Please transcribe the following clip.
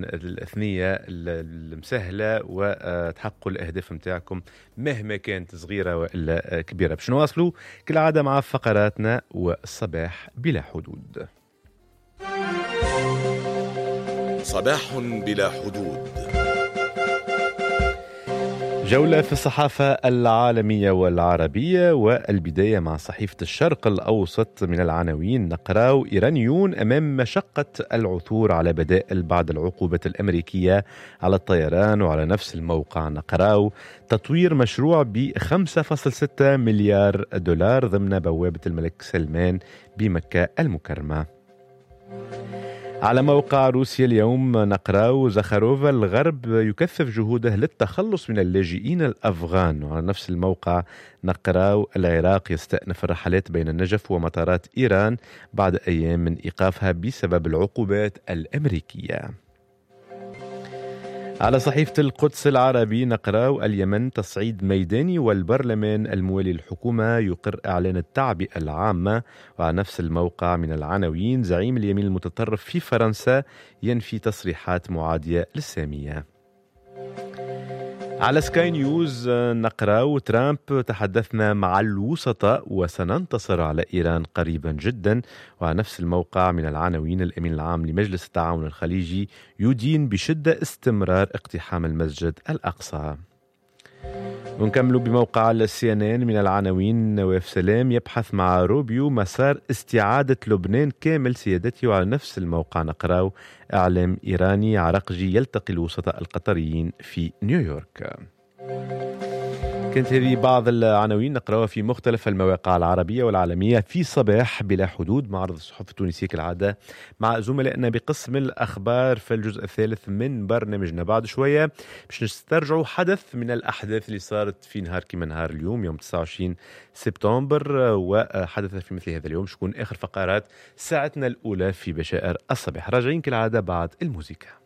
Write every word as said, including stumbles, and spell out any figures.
الأثنية المسهلة وتحققوا الأهداف متاعكم مهما كانت صغيرة وإلا كبيرة. باش نواصلوا كالعادة مع فقراتنا والصباح بلا حدود. صباح بلا حدود، جولة في الصحافة العالمية والعربية، والبداية مع صحيفة الشرق الأوسط. من العناوين نقراو: إيرانيون أمام مشقة العثور على بدائل بعد العقوبات الأمريكية على الطيران. وعلى نفس الموقع نقراو: تطوير مشروع ب خمسة فاصلة ستة مليار دولار ضمن بوابة الملك سلمان بمكة المكرمة. على موقع روسيا اليوم نقراو: زخاروفا الغرب يكثف جهوده للتخلص من اللاجئين الأفغان. وعلى نفس الموقع نقراو: العراق يستأنف الرحلات بين النجف ومطارات إيران بعد أيام من إيقافها بسبب العقوبات الأمريكية. على صحيفة القدس العربي نقراو: اليمن تصعيد ميداني والبرلمان الموالي للحكومة يقر إعلان التعبئة العامة. وعلى نفس الموقع من العناوين: زعيم اليمين المتطرف في فرنسا ينفي تصريحات معادية للسامية. على سكاي نيوز نقراو: ترامب تحدثنا مع الوسطاء وسننتصر على إيران قريبا جدا. وعلى نفس الموقع من العناوين: الأمين العام لمجلس التعاون الخليجي يدين بشدة استمرار اقتحام المسجد الأقصى. ونكملوا بموقع السي ان ان من العناوين: نواف سلام يبحث مع روبيو مسار استعادة لبنان كامل سيادته. وعلى نفس الموقع نقراو: إعلام إيراني عرقجي يلتقي الوسطاء القطريين في نيويورك. كانت هذه بعض العناوين نقراها في مختلف المواقع العربية والعالمية في صباح بلا حدود، معرض الصحف التونسية كالعادة مع زملائنا بقسم الأخبار في الجزء الثالث من برنامجنا. بعد شوية باش نسترجعوا حدث من الأحداث اللي صارت في نهار كما نهار اليوم يوم تسعة وعشرين سبتمبر، وحدث في مثل هذا اليوم شكون آخر فقرات ساعتنا الأولى في بشائر الصباح. راجعين كالعادة بعد الموسيقى.